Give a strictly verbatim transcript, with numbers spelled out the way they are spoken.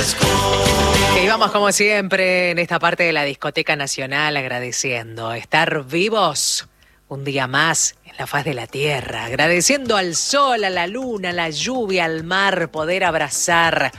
Y vamos como siempre en esta parte de la Discoteca Nacional agradeciendo estar vivos un día más en la faz de la tierra, agradeciendo al sol, a la luna, a la lluvia, al mar, poder abrazar